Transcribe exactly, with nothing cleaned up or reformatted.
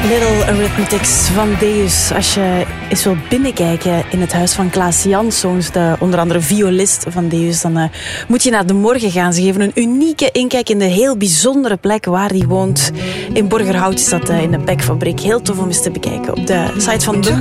Little Arithmetics van Deus. Als je eens wilt binnenkijken in het huis van Klaas Janszoons, de onder andere violist van Deus, dan uh, moet je naar de morgen gaan. Ze geven een unieke inkijk in de heel bijzondere plek waar hij woont. In Borgerhout is dat uh, in de Pekfabriek. Heel tof om eens te bekijken op de site van de